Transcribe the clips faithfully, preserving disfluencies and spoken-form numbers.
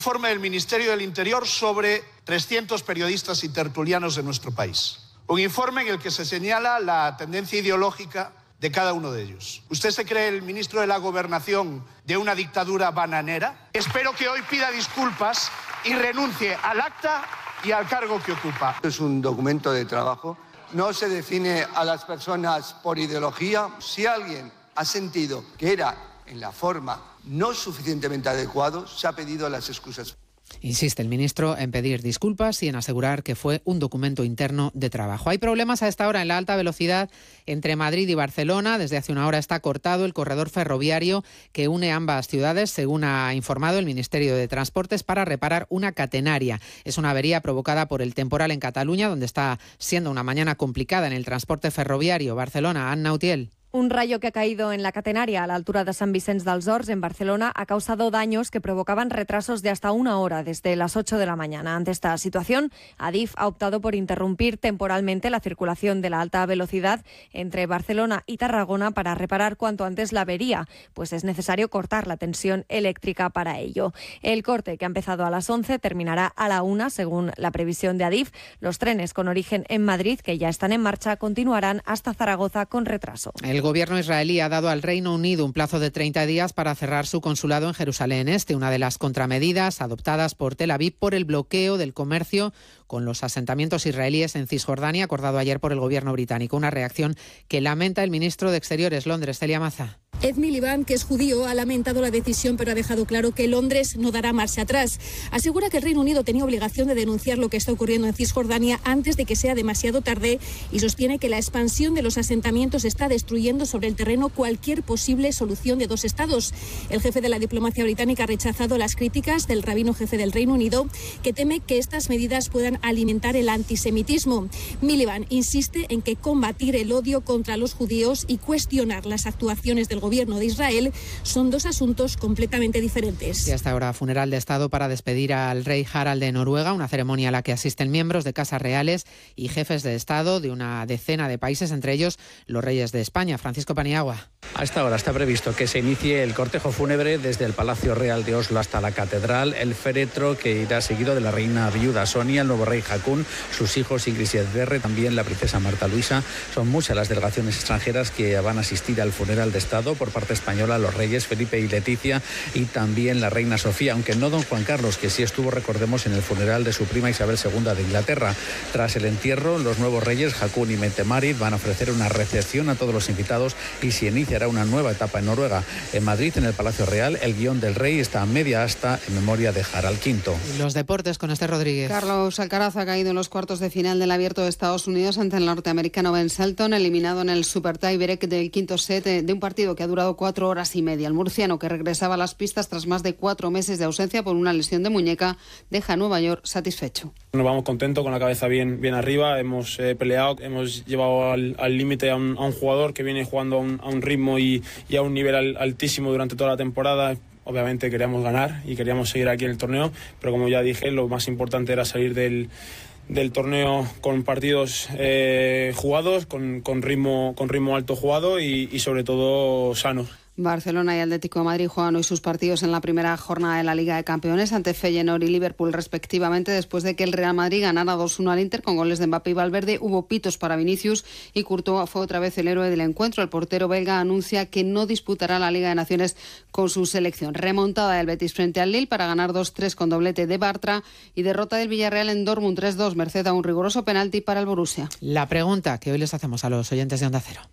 Informe del Ministerio del Interior sobre trescientos periodistas y tertulianos de nuestro país. Un informe en el que se señala la tendencia ideológica de cada uno de ellos. ¿Usted se cree el ministro de la Gobernación de una dictadura bananera? Espero que hoy pida disculpas y renuncie al acta y al cargo que ocupa. Es un documento de trabajo. No se define a las personas por ideología. Si alguien ha sentido que era en la forma no suficientemente adecuado, se ha pedido las excusas. Insiste el ministro en pedir disculpas y en asegurar que fue un documento interno de trabajo. Hay problemas a esta hora en la alta velocidad entre Madrid y Barcelona. Desde hace una hora está cortado el corredor ferroviario que une ambas ciudades, según ha informado el Ministerio de Transportes, para reparar una catenaria. Es una avería provocada por el temporal en Cataluña, donde está siendo una mañana complicada en el transporte ferroviario. Barcelona, Anna Utiel. Un rayo que ha caído en la catenaria a la altura de San Vicente dels Horts, en Barcelona, ha causado daños que provocaban retrasos de hasta una hora desde las ocho de la mañana. Ante esta situación, Adif ha optado por interrumpir temporalmente la circulación de la alta velocidad entre Barcelona y Tarragona para reparar cuanto antes la avería, pues es necesario cortar la tensión eléctrica para ello. El corte, que ha empezado a las once, terminará a la una, según la previsión de Adif. Los trenes con origen en Madrid, que ya están en marcha, continuarán hasta Zaragoza con retraso. El gobierno israelí ha dado al Reino Unido un plazo de treinta días para cerrar su consulado en Jerusalén Este, una de las contramedidas adoptadas por Tel Aviv por el bloqueo del comercio con los asentamientos israelíes en Cisjordania, acordado ayer por el gobierno británico. Una reacción que lamenta el ministro de Exteriores, Londres, Celia Maza. Ed Miliband, que es judío, ha lamentado la decisión, pero ha dejado claro que Londres no dará marcha atrás. Asegura que el Reino Unido tenía obligación de denunciar lo que está ocurriendo en Cisjordania antes de que sea demasiado tarde y sostiene que la expansión de los asentamientos está destruyendo sobre el terreno cualquier posible solución de dos estados. El jefe de la diplomacia británica ha rechazado las críticas del rabino jefe del Reino Unido, que teme que estas medidas puedan alimentar el antisemitismo. Miliband insiste en que combatir el odio contra los judíos y cuestionar las actuaciones del gobierno de Israel son dos asuntos completamente diferentes. Y hasta ahora, funeral de Estado para despedir al rey Harald de Noruega, una ceremonia a la que asisten miembros de casas reales y jefes de Estado de una decena de países, entre ellos los reyes de España. Francisco Paniagua. A esta hora está previsto que se inicie el cortejo fúnebre desde el Palacio Real de Oslo hasta la Catedral, el féretro que irá seguido de la reina viuda Sonia, el nuevo rey Haakon, sus hijos Ingrid y Sverre, también la princesa Marta Luisa. Son muchas las delegaciones extranjeras que van a asistir al funeral de Estado. Por parte española, los reyes Felipe y Leticia y también la reina Sofía, aunque no don Juan Carlos, que sí estuvo, recordemos, en el funeral de su prima Isabel segunda de Inglaterra. Tras el entierro, los nuevos reyes Haakon y Mette-Marit van a ofrecer una recepción a todos los invitados y se iniciará una nueva etapa en Noruega. En Madrid, en el Palacio Real, el guión del rey está a media asta en memoria de Harald quinto. Los deportes con Esther Rodríguez. Carlos Alcaraz ha caído en los cuartos de final del Abierto de Estados Unidos ante el norteamericano Ben Shelton, eliminado en el super tiebreak del quinto set de un partido que ha durado cuatro horas y media. El murciano, que regresaba a las pistas tras más de cuatro meses de ausencia por una lesión de muñeca, deja Nueva York satisfecho. Nos vamos contentos, con la cabeza bien, bien arriba. Hemos eh, peleado, hemos llevado al límite a, a un jugador que viene jugando a un, a un ritmo y, y a un nivel al, altísimo durante toda la temporada. Obviamente queríamos ganar y queríamos seguir aquí en el torneo, pero como ya dije, lo más importante era salir del del torneo con partidos eh, jugados, con, con, ritmo, con ritmo alto jugado y, y sobre todo sanos. Barcelona y Atlético de Madrid juegan hoy sus partidos en la primera jornada de la Liga de Campeones ante Feyenoord y Liverpool respectivamente, después de que el Real Madrid ganara dos uno al Inter con goles de Mbappé y Valverde. Hubo pitos para Vinicius y Courtois fue otra vez el héroe del encuentro. El portero belga anuncia que no disputará la Liga de Naciones con su selección. Remontada del Betis frente al Lille para ganar dos tres con doblete de Bartra y derrota del Villarreal en Dortmund tres dos, merced a un riguroso penalti para el Borussia. La pregunta que hoy les hacemos a los oyentes de Onda Cero.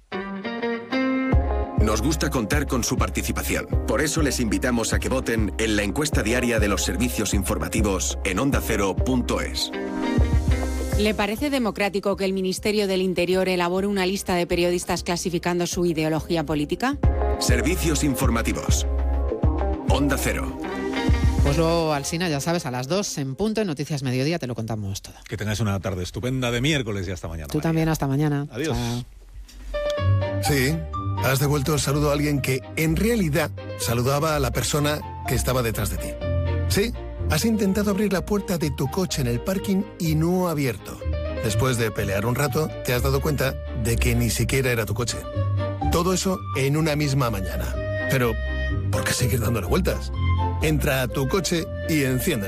Nos gusta contar con su participación. Por eso les invitamos a que voten en la encuesta diaria de los servicios informativos en onda cero punto es. ¿Le parece democrático que el Ministerio del Interior elabore una lista de periodistas clasificando su ideología política? Servicios informativos. Onda Cero. Pues luego, Alsina, ya sabes, a las dos en punto, en Noticias Mediodía, te lo contamos todo. Que tengáis una tarde estupenda de miércoles y hasta mañana. Tú María. También, hasta mañana. Adiós. Chao. Sí, has devuelto el saludo a alguien que, en realidad, saludaba a la persona que estaba detrás de ti. Sí, has intentado abrir la puerta de tu coche en el parking y no ha abierto. Después de pelear un rato, te has dado cuenta de que ni siquiera era tu coche. Todo eso en una misma mañana. Pero, ¿por qué seguir dándole vueltas? Entra a tu coche y enciende